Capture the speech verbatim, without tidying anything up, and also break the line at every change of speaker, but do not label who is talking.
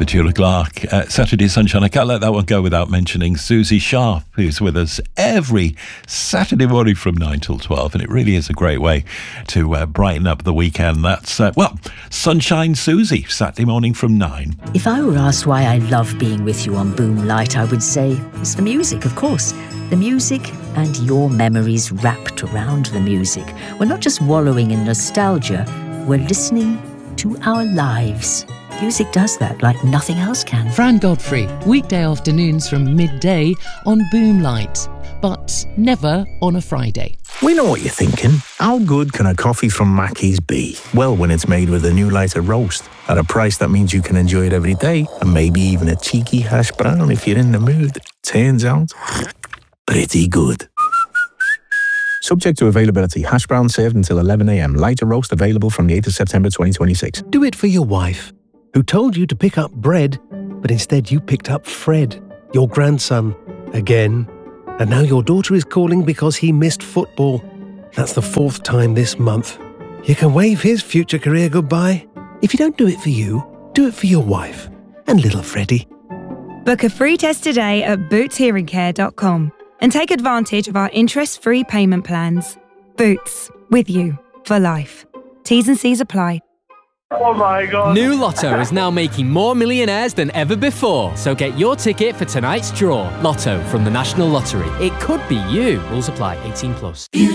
Petula Clark. Uh, Saturday Sunshine. I can't let that one go without mentioning Susie Sharp, who's with us every Saturday morning from nine till twelve. And it really is a great way to uh, brighten up the weekend. That's, uh, well, Sunshine Susie, Saturday morning from nine.
If I were asked why I love being with you on Boom Light, I would say it's the music, of course. The music and your memories wrapped around the music. We're not just wallowing in nostalgia, we're listening to our lives. Music does that like nothing else can.
Fran Godfrey, weekday afternoons from midday on Boom Light, but never on a Friday.
We know what you're thinking. How good can a coffee from Mackey's be? Well, when it's made with a new lighter roast at a price that means you can enjoy it every day, and maybe even a cheeky hash brown if you're in the mood. Turns out, pretty good. Subject to availability. Hash brown served until eleven a.m. Lighter roast available from the eighth of September twenty twenty-six.
Do it for your wife, who told you to pick up bread, but instead you picked up Fred, your grandson, again. And now your daughter is calling because he missed football. That's the fourth time this month. You can wave his future career goodbye. If you don't do it for you, do it for your wife and little Freddie.
Book a free test today at boots hearing care dot com and take advantage of our interest-free payment plans. Boots, with you for life. T's and C's apply.
Oh my God.
New Lotto is now making more millionaires than ever before. So get your ticket for tonight's draw. Lotto from the National Lottery. It could be you. Rules apply. eighteen plus.